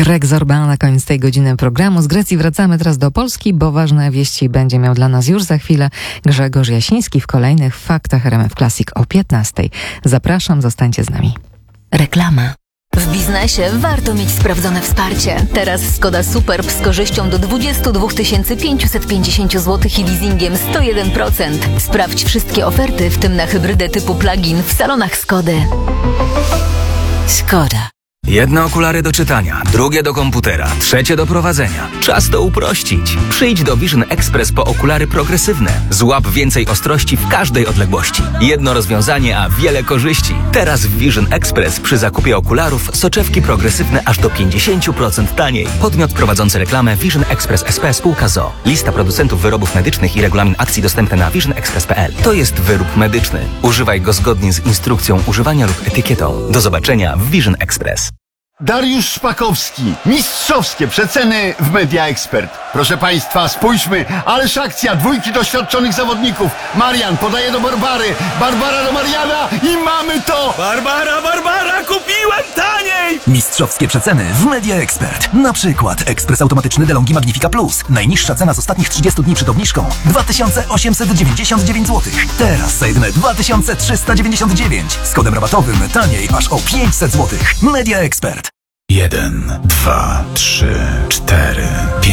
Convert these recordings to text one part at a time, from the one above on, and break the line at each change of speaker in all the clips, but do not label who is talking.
Greg Zorba na koniec tej godziny programu. Z Grecji wracamy teraz do Polski, bo ważne wieści będzie miał dla nas już za chwilę Grzegorz Jasiński w kolejnych Faktach RMF Classic o 15:00. Zapraszam, zostańcie z nami.
Reklama. W biznesie warto mieć sprawdzone wsparcie. Teraz Skoda Superb z korzyścią do 22 550 zł i leasingiem 101%. Sprawdź wszystkie oferty, w tym na hybrydę typu plug-in w salonach Skody. Skoda.
Jedne okulary do czytania, drugie do komputera, trzecie do prowadzenia. Czas to uprościć. Przyjdź do Vision Express po okulary progresywne. Złap więcej ostrości w każdej odległości. Jedno rozwiązanie, a wiele korzyści. Teraz w Vision Express przy zakupie okularów soczewki progresywne aż do 50% taniej. Podmiot prowadzący reklamę Vision Express SP spółka ZOO. Lista producentów wyrobów medycznych i regulamin akcji dostępne na visionexpress.pl. To jest wyrób medyczny. Używaj go zgodnie z instrukcją używania lub etykietą. Do zobaczenia w Vision Express.
Dariusz Szpakowski. Mistrzowskie przeceny w Media Expert. Proszę Państwa, spójrzmy. Ależ akcja, dwójki doświadczonych zawodników. Marian podaje do Barbary. Barbara do Mariana i mamy to!
Barbara, kupiłem taniej!
Mistrzowskie przeceny w Media Expert. Na przykład ekspres automatyczny DeLonghi Magnifica Plus. Najniższa cena z ostatnich 30 dni przed obniżką 2899 zł. Teraz za jedyne 2399. Z kodem rabatowym taniej aż o 500 zł. Media Expert.
1, 2, 3, 4,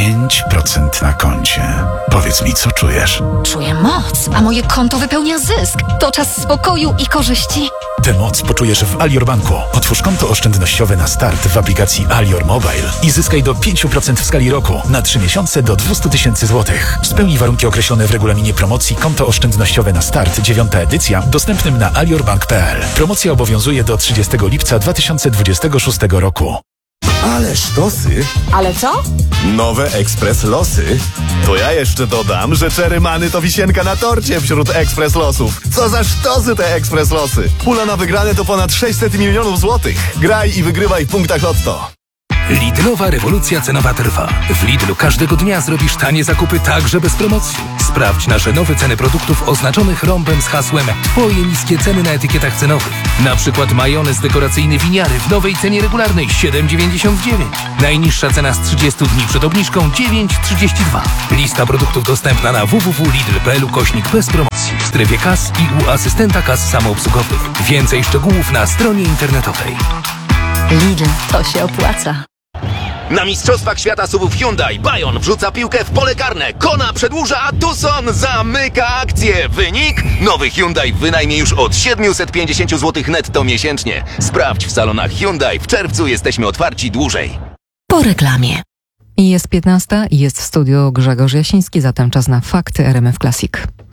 5% na koncie. Powiedz mi, co czujesz?
Czuję moc, a moje konto wypełnia zysk. To czas spokoju i korzyści.
Tę moc poczujesz w Alior Banku. Otwórz konto oszczędnościowe na start w aplikacji Alior Mobile i zyskaj do 5% w skali roku na 3 miesiące do 200 000 złotych. Spełnij warunki określone w regulaminie promocji Konto oszczędnościowe na start 9. edycja, dostępnym na aliorbank.pl. Promocja obowiązuje do 30 lipca 2026 roku.
Ale sztosy.
Ale co?
Nowe Ekspres Losy. To ja jeszcze dodam, że Cherry Money to wisienka na torcie wśród Ekspres Losów. Co za sztosy te Ekspres Losy. Pula na wygrane to ponad 600 milionów złotych. Graj i wygrywaj w punktach Lotto.
Lidlowa rewolucja cenowa trwa. W Lidlu każdego dnia zrobisz tanie zakupy także bez promocji. Sprawdź nasze nowe ceny produktów oznaczonych rąbem z hasłem Twoje niskie ceny na etykietach cenowych. Na przykład majonez dekoracyjny Winiary w nowej cenie regularnej 7,99. Najniższa cena z 30 dni przed obniżką 9,32. Lista produktów dostępna na www.lidl.pl / bez promocji w strefie kas i u asystenta kas samoobsługowych. Więcej szczegółów na stronie internetowej.
Lidl, to się opłaca.
Na Mistrzostwach Świata SUV-ów Hyundai Bayon wrzuca piłkę w pole karne. Kona przedłuża, a Tucson zamyka akcję. Wynik? Nowy Hyundai w wynajmie już od 750 zł netto miesięcznie. Sprawdź w salonach Hyundai. W czerwcu jesteśmy otwarci dłużej.
Po reklamie.
I jest 15:00 i jest w studiu Grzegorz Jasiński, zatem czas na Fakty RMF Classic.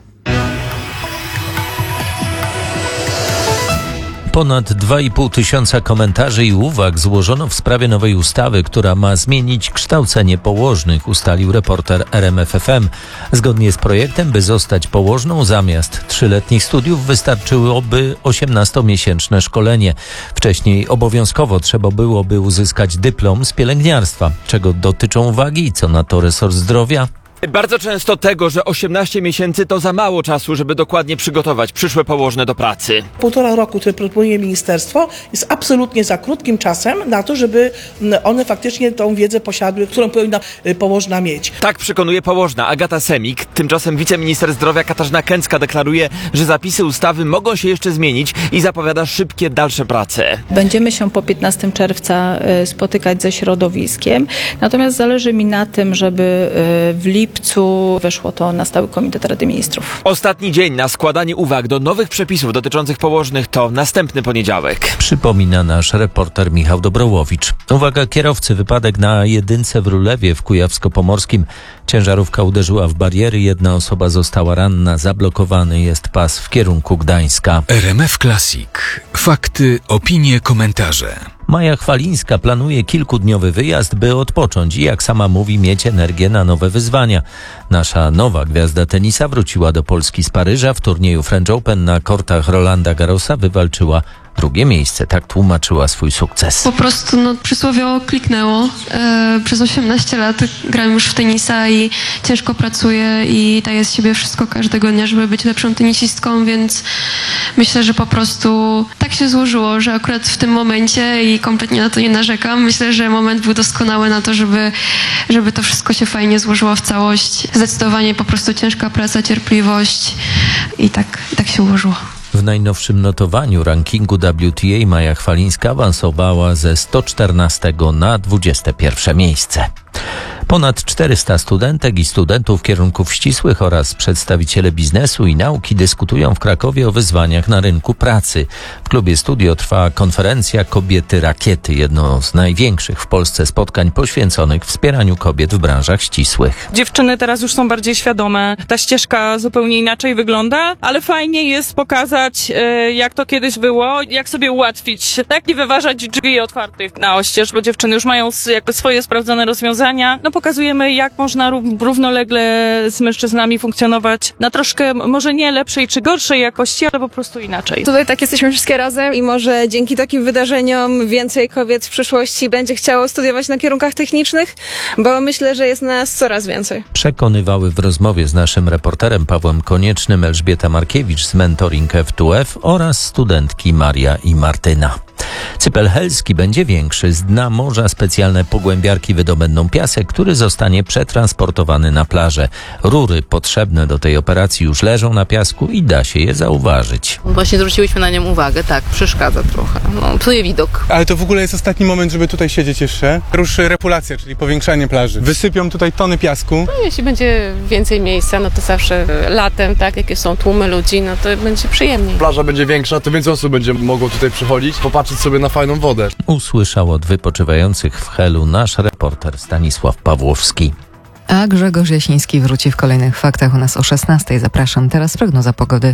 Ponad 2,5 tysiąca komentarzy i uwag złożono w sprawie nowej ustawy, która ma zmienić kształcenie położnych, ustalił reporter RMF FM. Zgodnie z projektem, by zostać położną, zamiast 3-letnich studiów wystarczyłoby 18-miesięczne szkolenie. Wcześniej obowiązkowo trzeba byłoby uzyskać dyplom z pielęgniarstwa. Czego dotyczą uwagi i co na to resort zdrowia?
Bardzo często tego, że 18 miesięcy to za mało czasu, żeby dokładnie przygotować przyszłe położne do pracy.
1,5 roku, które proponuje ministerstwo, jest absolutnie za krótkim czasem na to, żeby one faktycznie tą wiedzę posiadły, którą powinna położna mieć.
Tak przekonuje położna Agata Semik. Tymczasem wiceminister zdrowia Katarzyna Kęcka deklaruje, że zapisy ustawy mogą się jeszcze zmienić i zapowiada szybkie dalsze prace.
Będziemy się po 15 czerwca spotykać ze środowiskiem, natomiast zależy mi na tym, żeby w lipcu weszło to na Stały Komitet Rady Ministrów.
Ostatni dzień na składanie uwag do nowych przepisów dotyczących położnych to następny poniedziałek.
Przypomina nasz reporter Michał Dobrołowicz. Uwaga kierowcy, wypadek na jedynce w Rulewie w Kujawsko-Pomorskim. Ciężarówka uderzyła w bariery, jedna osoba została ranna, zablokowany jest pas w kierunku Gdańska.
RMF Classic. Fakty, opinie, komentarze.
Maja Chwalińska planuje kilkudniowy wyjazd, by odpocząć i, jak sama mówi, mieć energię na nowe wyzwania. Nasza nowa gwiazda tenisa wróciła do Polski z Paryża. W turnieju French Open na kortach Rolanda Garrosa wywalczyła Drugie miejsce, tak tłumaczyła swój sukces.
Po prostu przysłowiowo kliknęło. Przez 18 lat gram już w tenisa i ciężko pracuję i daję z siebie wszystko każdego dnia, żeby być lepszą tenisistką, więc myślę, że po prostu tak się złożyło, że akurat w tym momencie i kompletnie na to nie narzekam. Myślę, że moment był doskonały na to, żeby to wszystko się fajnie złożyło w całość. Zdecydowanie po prostu ciężka praca, cierpliwość i tak się ułożyło.
W najnowszym notowaniu rankingu WTA Maja Chwalińska awansowała ze 114 na 21 miejsce. Ponad 400 studentek i studentów kierunków ścisłych oraz przedstawiciele biznesu i nauki dyskutują w Krakowie o wyzwaniach na rynku pracy. W klubie Studio trwa konferencja Kobiety Rakiety, jedno z największych w Polsce spotkań poświęconych wspieraniu kobiet w branżach ścisłych.
Dziewczyny teraz już są bardziej świadome. Ta ścieżka zupełnie inaczej wygląda, ale fajnie jest pokazać, jak to kiedyś było, jak sobie ułatwić, tak nie wyważać drzwi otwartych na oścież, bo dziewczyny już mają jakby swoje sprawdzone rozwiązania. Pokazujemy, jak można równolegle z mężczyznami funkcjonować na troszkę, może nie lepszej czy gorszej jakości, ale po prostu inaczej.
Tutaj tak jesteśmy wszystkie razem i może dzięki takim wydarzeniom więcej kobiet w przyszłości będzie chciało studiować na kierunkach technicznych, bo myślę, że jest nas coraz więcej.
Przekonywały w rozmowie z naszym reporterem Pawłem Koniecznym Elżbieta Markiewicz z Mentoring F2F oraz studentki Maria i Martyna. Cypel helski będzie większy. Z dna morza specjalne pogłębiarki wydobędą piasek, który zostanie przetransportowany na plażę. Rury potrzebne do tej operacji już leżą na piasku i da się je zauważyć.
Właśnie zwróciłyśmy na nią uwagę, tak, przeszkadza trochę. Psuje widok.
Ale to w ogóle jest ostatni moment, żeby tutaj siedzieć jeszcze. Ruszy repulacja, czyli powiększanie plaży. Wysypią tutaj tony piasku.
Jeśli będzie więcej miejsca, to zawsze latem, tak, jakie są tłumy ludzi, to będzie przyjemniej.
Plaża będzie większa, to więcej osób będzie mogło tutaj przychodzić, popatrzeć sobie na fajną wodę.
Usłyszał od wypoczywających w Helu nasz reporter Stanisław Pawłowski.
A Grzegorz Jasiński wróci w kolejnych faktach u nas o 16:00. Zapraszam. Teraz prognoza pogody.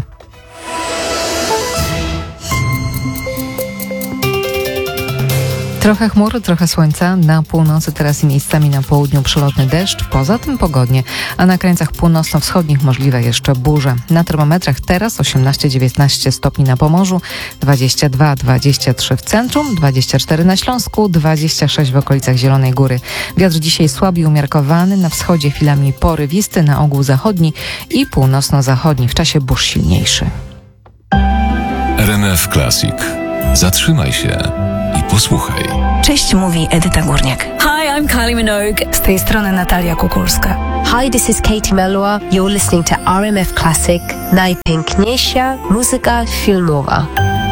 Trochę chmur, trochę słońca. Na północy teraz i miejscami na południu przelotny deszcz. Poza tym pogodnie. A na krańcach północno-wschodnich możliwe jeszcze burze. Na termometrach teraz 18-19 stopni na Pomorzu, 22-23 w centrum, 24 na Śląsku, 26 w okolicach Zielonej Góry. Wiatr dzisiaj słaby umiarkowany. Na wschodzie chwilami porywisty, na ogół zachodni i północno-zachodni. W czasie burz silniejszy.
RMF Classic. Zatrzymaj się i posłuchaj.
Cześć, mówi Edyta Górniak.
Hi, I'm Kylie Minogue.
Z tej strony Natalia Kukulska.
Hi, this is Katie Melua. You're listening to RMF Classic. Najpiękniejsza muzyka filmowa.